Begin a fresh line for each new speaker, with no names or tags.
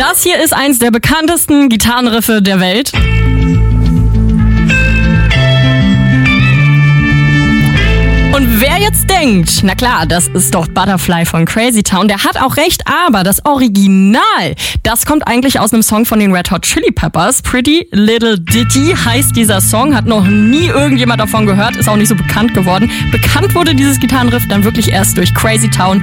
Das hier ist eins der bekanntesten Gitarrenriffe der Welt. Und wer jetzt denkt, na klar, das ist doch Butterfly von Crazy Town, der hat auch recht, aber das Original, das kommt eigentlich aus einem Song von den Red Hot Chili Peppers. Pretty Little Ditty heißt dieser Song, hat noch nie irgendjemand davon gehört, ist auch nicht so bekannt geworden. Bekannt wurde dieses Gitarrenriff dann wirklich erst durch Crazy Town